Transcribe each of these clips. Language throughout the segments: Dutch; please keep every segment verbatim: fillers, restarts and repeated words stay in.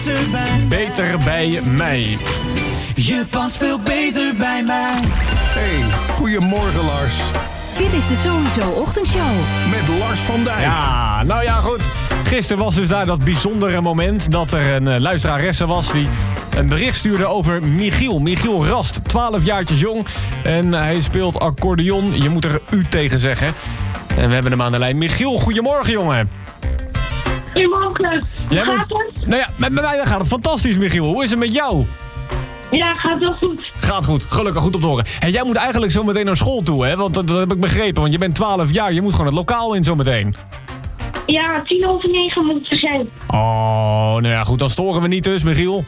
Beter bij mij. Je past veel beter bij mij. Hey, goedemorgen Lars. Dit is de Sowieso Ochtendshow. Met Lars van Dijk. Ja, nou ja, goed. Gisteren was dus daar dat bijzondere moment dat er een uh, luisteraresse was die een bericht stuurde over Michiel. Michiel Rast, twaalf jaartjes jong. En hij speelt accordeon. Je moet er u tegen zeggen. En we hebben hem aan de lijn. Michiel, goedemorgen, jongen. Goedemorgen. Jij Hoe moet... gaat het? Nou ja, met, met mij gaat het fantastisch, Michiel. Hoe is het met jou? Ja, gaat wel goed. Gaat goed, gelukkig, goed om te horen. En jij moet eigenlijk zo meteen naar school toe, hè? Want dat, dat heb ik begrepen, want je bent twaalf jaar. Je moet gewoon het lokaal in zo meteen. Ja, tien over negen moet het zijn. Oh, nou ja, goed, dan storen we niet dus, Michiel.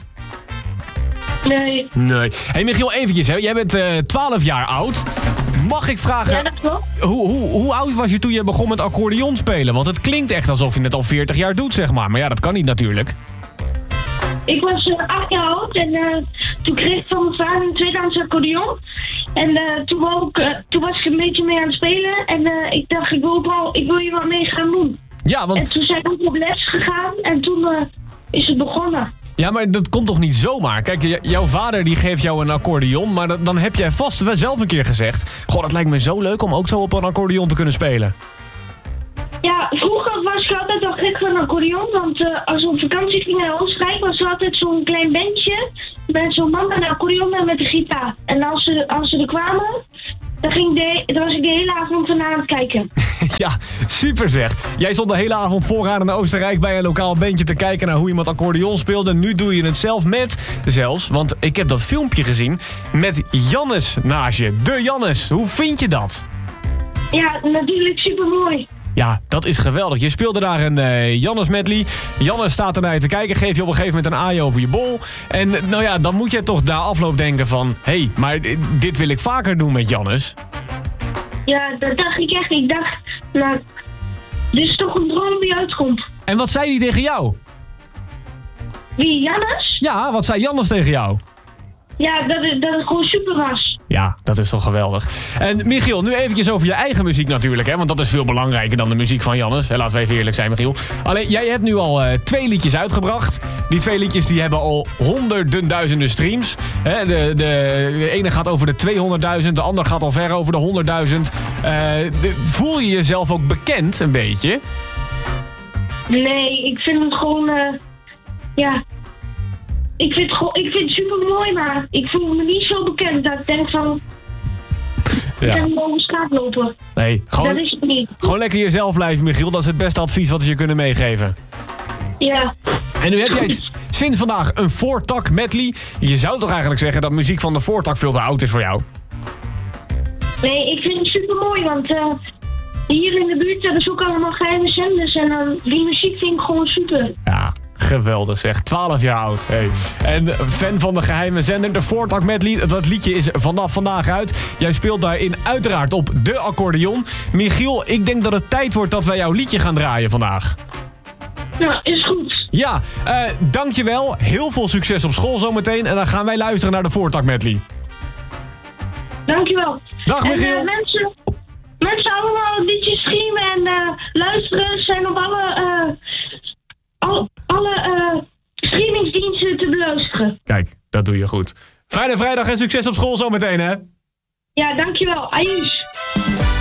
Nee. Nee. Hé, hey, Michiel, eventjes, hè. Jij bent uh, twaalf jaar oud. Mag ik vragen, Ja, dat klopt. hoe, hoe, hoe oud was je toen je begon met accordeon spelen? Want het klinkt echt alsof je het al veertig jaar doet, zeg maar. Maar ja, dat kan niet natuurlijk. Ik was uh, acht jaar oud en uh, toen kreeg ik van mijn vader een tweedehands accordeon. En uh, toen, wou ik, uh, toen was ik een beetje mee aan het spelen en uh, ik dacht, ik wil, wel, ik wil hier wat mee gaan doen. Ja, want... En toen zijn we op les gegaan en toen uh, is het begonnen. Ja, maar dat komt toch niet zomaar? Kijk, j- jouw vader die geeft jou een accordeon, maar dat, dan heb jij vast wel zelf een keer gezegd... Goh, dat lijkt me zo leuk om ook zo op een accordeon te kunnen spelen. Ja, vroeger was ik altijd al gek van een accordeon, want uh, als we op vakantie gingen naar Oostenrijk was er altijd zo'n klein bandje met zo'n man met een accordeon en met een gitaar. En als ze, als ze er kwamen, dan, ging de, dan was ik de hele avond ernaar aan het kijken. Ja, super zeg. Jij stond de hele avond vooraan in Oostenrijk bij een lokaal bandje te kijken naar hoe iemand accordeon speelde. En nu doe je het zelf met, zelfs, want ik heb dat filmpje gezien, met Jannes naast je. De Jannes, hoe vind je dat? Ja, natuurlijk super mooi. Ja, dat is geweldig. Je speelde daar een uh, Jannes medley. Jannes staat er naar je te kijken, geef je op een gegeven moment een aai over je bol. En nou ja, dan moet je toch na afloop denken van... Hé, hey, maar dit wil ik vaker doen met Jannes. Ja, dat dacht ik echt. Ik dacht, nou, dit is toch een droom die uitkomt. En wat zei hij tegen jou? Wie, Jannes? Ja, wat zei Jannes tegen jou? Ja, dat het, dat het gewoon super was. Ja, dat is toch geweldig. En Michiel, nu eventjes over je eigen muziek natuurlijk, hè? Want dat is veel belangrijker dan de muziek van Jannes. Hè? Laten we even eerlijk zijn, Michiel. Alleen, jij hebt nu al uh, twee liedjes uitgebracht. Die twee liedjes die hebben al honderden duizenden streams. Hè? De, de, de ene gaat over de tweehonderdduizend, de ander gaat al ver over de honderdduizend. Uh, de, voel je jezelf ook bekend, een beetje? Nee, ik vind het gewoon, uh, ja... Ik vind, het gewoon, ik vind het super mooi, maar ik voel me niet zo bekend dat ik denk van... Ik Ja. kan over straat lopen. Nee, gewoon, Dat is het niet. gewoon lekker jezelf blijven, Michiel. Dat is het beste advies wat we je kunnen meegeven. Ja. En nu heb jij sinds vandaag een voortak medley. Je zou toch eigenlijk zeggen dat muziek van de voortak veel te oud is voor jou? Nee, ik vind het super mooi, want uh, hier in de buurt hebben ze ook allemaal geheime zenders. En uh, die muziek vind ik gewoon super. Ja, geweldig zeg. twaalf jaar oud. Hey. En fan van de geheime zender, de voortak medley. Dat liedje is vanaf vandaag uit. Jij speelt daarin uiteraard op de accordeon. Michiel, ik denk dat het tijd wordt dat wij jouw liedje gaan draaien vandaag. Nou, is goed. Ja, uh, dankjewel. Heel veel succes op school zometeen. En dan gaan wij luisteren naar de voortak medley. Dankjewel. Dag, Michiel. En uh, mensen, mensen allemaal liedjes streamen en uh, luisteren zijn op alle, uh, al, alle uh, streamingsdiensten te beluisteren. Kijk, dat doe je goed. Fijne vrijdag en succes op school zometeen, hè? Ja, dankjewel. Ayush.